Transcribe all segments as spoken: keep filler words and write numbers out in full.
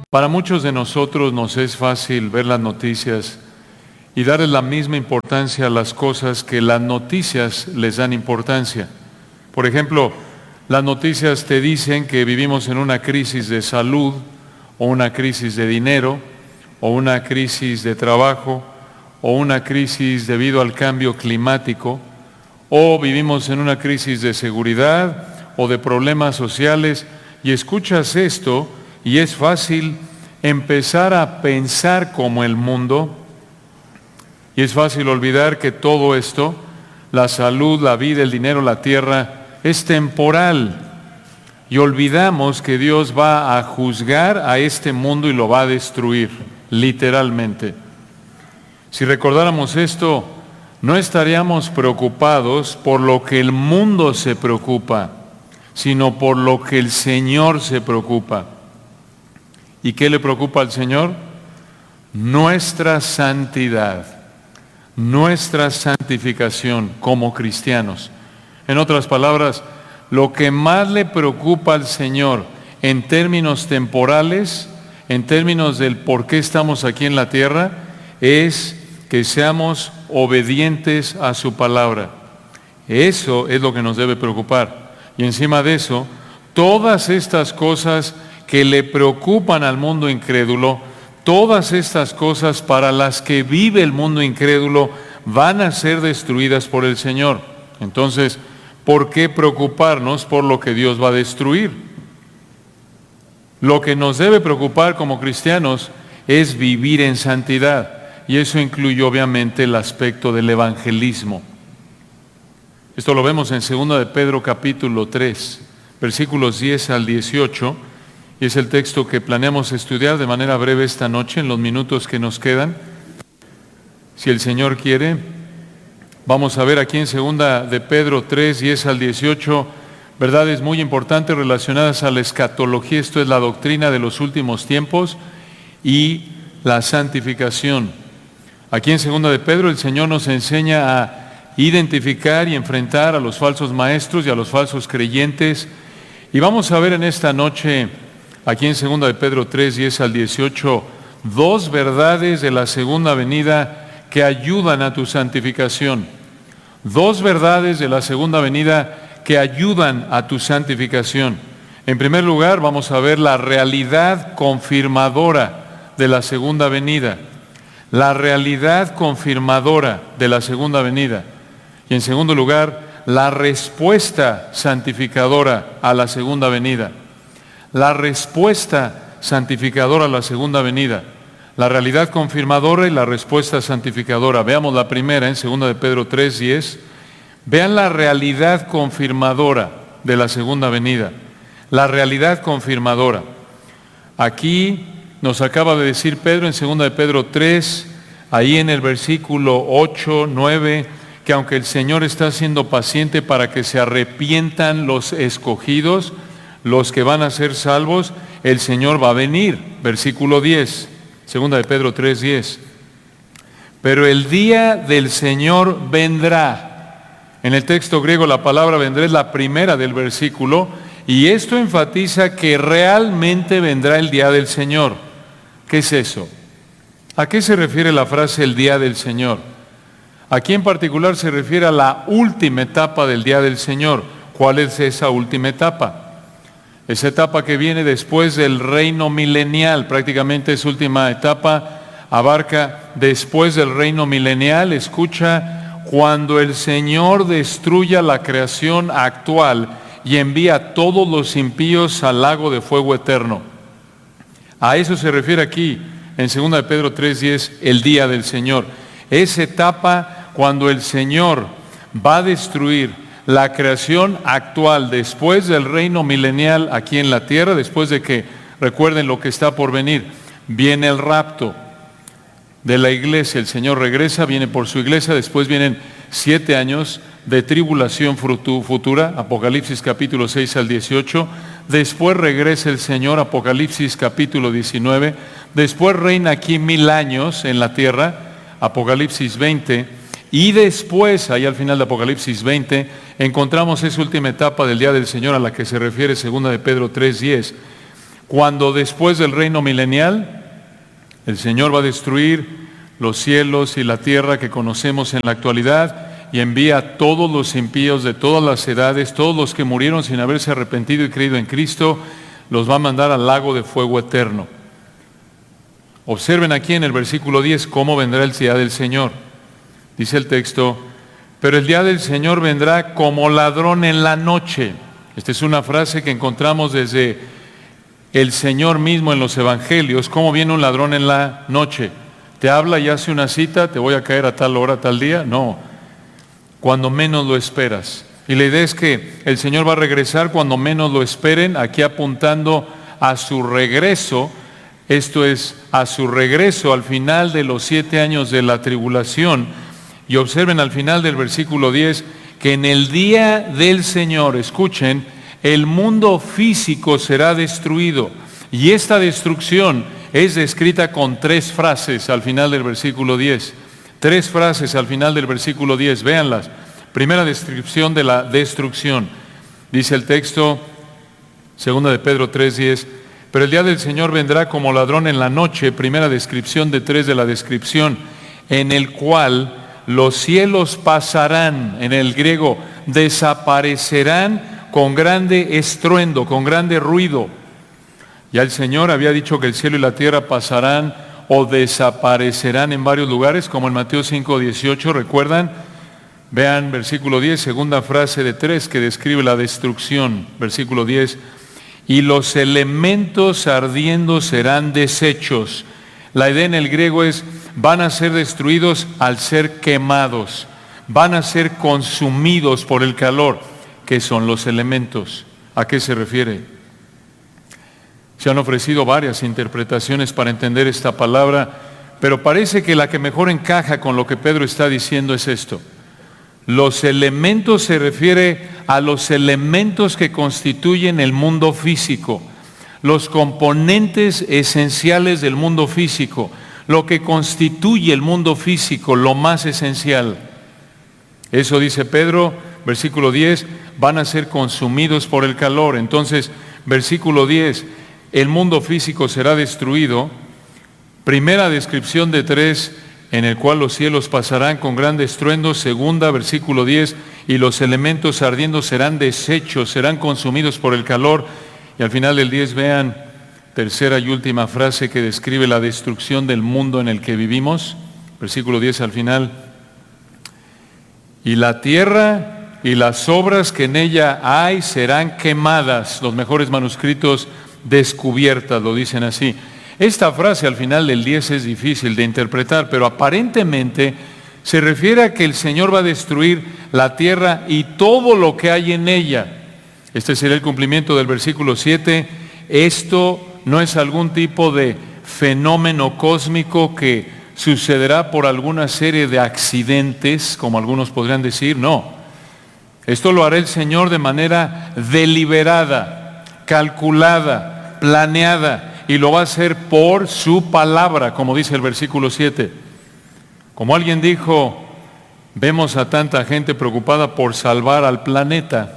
Para muchos de nosotros nos es fácil ver las noticias y darle la misma importancia a las cosas que las noticias les dan importancia. Por ejemplo, las noticias te dicen que vivimos en una crisis de salud, o una crisis de dinero, o una crisis de trabajo, o una crisis debido al cambio climático, o vivimos en una crisis de seguridad o de problemas sociales, y escuchas esto y es fácil empezar a pensar como el mundo, y es fácil olvidar que todo esto, la salud, la vida, el dinero, la tierra, es temporal. Y olvidamos que Dios va a juzgar a este mundo y lo va a destruir, literalmente. Si recordáramos esto, no estaríamos preocupados por lo que el mundo se preocupa, sino por lo que el Señor se preocupa. ¿Y qué le preocupa al Señor? Nuestra santidad, nuestra santificación como cristianos. En otras palabras, lo que más le preocupa al Señor en términos temporales, en términos del por qué estamos aquí en la tierra, es que seamos obedientes a su palabra. Eso es lo que nos debe preocupar. Y encima de eso, todas estas cosas que le preocupan al mundo incrédulo, todas estas cosas para las que vive el mundo incrédulo, van a ser destruidas por el Señor. Entonces, ¿por qué preocuparnos por lo que Dios va a destruir? Lo que nos debe preocupar como cristianos es vivir en santidad. Y eso incluye obviamente el aspecto del evangelismo. Esto lo vemos en segunda de Pedro capítulo tres, versículos diez al dieciocho. Y es el texto que planeamos estudiar de manera breve esta noche en los minutos que nos quedan. Si el Señor quiere, vamos a ver aquí en segunda de Pedro tres, diez al dieciocho, verdades muy importantes relacionadas a la escatología, esto es la doctrina de los últimos tiempos y la santificación. Aquí en segunda de Pedro el Señor nos enseña a identificar y enfrentar a los falsos maestros y a los falsos creyentes. Y vamos a ver en esta noche, aquí en segunda de Pedro tres, diez al dieciocho, dos verdades de la segunda venida que ayudan a tu santificación. Dos verdades de la segunda venida que ayudan a tu santificación. En primer lugar, vamos a ver la realidad confirmadora de la segunda venida. La realidad confirmadora de la segunda venida. Y en segundo lugar, la respuesta santificadora a la segunda venida. La respuesta santificadora a la segunda venida. La realidad confirmadora y la respuesta santificadora. Veamos la primera en segunda de Pedro tres, diez. Vean la realidad confirmadora de la segunda venida. La realidad confirmadora. Aquí nos acaba de decir Pedro en segunda de Pedro tres, ahí en el versículo ocho, nueve, que aunque el Señor está siendo paciente para que se arrepientan los escogidos, los que van a ser salvos, el Señor va a venir. Versículo diez, segunda de Pedro tres, diez. Pero el día del Señor vendrá. En el texto griego la palabra vendrá es la primera del versículo, y esto enfatiza que realmente vendrá el día del Señor. ¿Qué es eso? ¿A qué se refiere la frase el día del Señor? Aquí en particular se refiere a la última etapa del día del Señor. ¿Cuál es esa última etapa? Esa etapa que viene después del reino milenial, prácticamente esa última etapa abarca después del reino milenial. Escucha, cuando el Señor destruya la creación actual y envía a todos los impíos al lago de fuego eterno. A eso se refiere aquí en segunda de Pedro tres, diez, el día del Señor. Esa etapa cuando el Señor va a destruir la creación actual después del reino milenial aquí en la tierra, después de que, recuerden lo que está por venir, viene el rapto de la iglesia, el Señor regresa, viene por su iglesia, después vienen siete años de tribulación futura, Apocalipsis capítulo seis al dieciocho, después regresa el Señor, Apocalipsis capítulo diecinueve, después reina aquí mil años en la tierra, Apocalipsis veinte, y después, ahí al final de Apocalipsis veinte, encontramos esa última etapa del día del Señor a la que se refiere segunda de Pedro tres, diez, cuando después del reino milenial, el Señor va a destruir los cielos y la tierra que conocemos en la actualidad y envía a todos los impíos de todas las edades, todos los que murieron sin haberse arrepentido y creído en Cristo, los va a mandar al lago de fuego eterno. Observen aquí en el versículo diez cómo vendrá el día del Señor. Dice el texto, pero el día del Señor vendrá como ladrón en la noche. Esta es una frase que encontramos desde el Señor mismo en los evangelios, cómo viene un ladrón en la noche. ¿Te habla y hace una cita? ¿Te voy a caer a tal hora, tal día? No, cuando menos lo esperas. Y la idea es que el Señor va a regresar cuando menos lo esperen, aquí apuntando a su regreso. Esto es, a su regreso al final de los siete años de la tribulación. Y observen al final del versículo diez, que en el día del Señor, escuchen, el mundo físico será destruido. Y esta destrucción es descrita con tres frases al final del versículo diez. Tres frases al final del versículo diez, véanlas. Primera descripción de la destrucción. Dice el texto, segunda de Pedro tres diez, pero el día del Señor vendrá como ladrón en la noche, primera descripción de tres de la descripción, en el cual los cielos pasarán, en el griego, desaparecerán con grande estruendo, con grande ruido. Ya el Señor había dicho que el cielo y la tierra pasarán o desaparecerán en varios lugares, como en Mateo cinco dieciocho, ¿recuerdan? Vean versículo diez, segunda frase de tres que describe la destrucción. Versículo diez, y los elementos ardiendo serán deshechos. La idea en el griego es, van a ser destruidos al ser quemados, van a ser consumidos por el calor. ¿Qué son los elementos? ¿A qué se refiere? Se han ofrecido varias interpretaciones para entender esta palabra, pero parece que la que mejor encaja con lo que Pedro está diciendo es esto. Los elementos se refiere a los elementos que constituyen el mundo físico, los componentes esenciales del mundo físico, lo que constituye el mundo físico, lo más esencial. Eso dice Pedro, versículo diez, van a ser consumidos por el calor. Entonces, versículo diez, el mundo físico será destruido. Primera descripción de tres, en el cual los cielos pasarán con gran estruendo. Segunda, versículo diez, y los elementos ardiendo serán deshechos, serán consumidos por el calor. Y al final del diez, vean, tercera y última frase que describe la destrucción del mundo en el que vivimos. Versículo diez al final. Y la tierra y las obras que en ella hay serán quemadas. Los mejores manuscritos, descubiertas, lo dicen así. Esta frase al final del diez es difícil de interpretar, pero aparentemente se refiere a que el Señor va a destruir la tierra y todo lo que hay en ella. Este será el cumplimiento del versículo siete. Esto no es algún tipo de fenómeno cósmico que sucederá por alguna serie de accidentes, como algunos podrían decir. No, esto lo hará el Señor de manera deliberada, calculada, planeada, y lo va a hacer por su palabra, como dice el versículo siete. Como alguien dijo, vemos a tanta gente preocupada por salvar al planeta.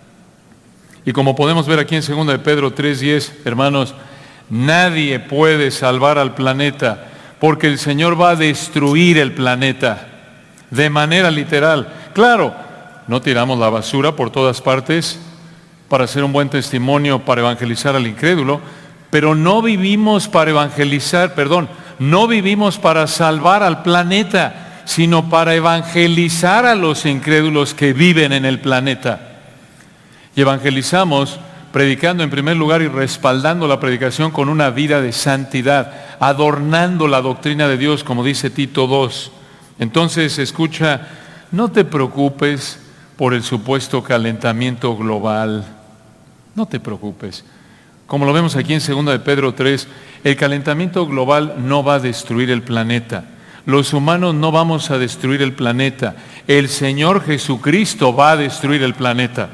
Y como podemos ver aquí en segunda de Pedro tres diez, hermanos, nadie puede salvar al planeta, porque el Señor va a destruir el planeta de manera literal. Claro, no tiramos la basura por todas partes para hacer un buen testimonio, para evangelizar al incrédulo, pero no vivimos para evangelizar, perdón, no vivimos para salvar al planeta, sino para evangelizar a los incrédulos que viven en el planeta. Y evangelizamos predicando en primer lugar y respaldando la predicación con una vida de santidad, adornando la doctrina de Dios, como dice Tito dos. Entonces, escucha, no te preocupes por el supuesto calentamiento global. No te preocupes. Como lo vemos aquí en segunda de Pedro tres, el calentamiento global no va a destruir el planeta. Los humanos no vamos a destruir el planeta. El Señor Jesucristo va a destruir el planeta.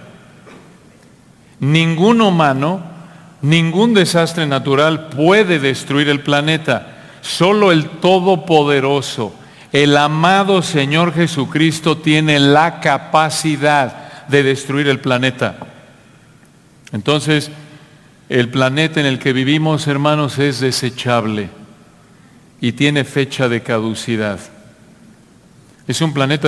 Ningún humano, ningún desastre natural puede destruir el planeta. Solo el Todopoderoso, el amado Señor Jesucristo, tiene la capacidad de destruir el planeta. Entonces, El planeta en el que vivimos, hermanos, es desechable y tiene fecha de caducidad. Es un planeta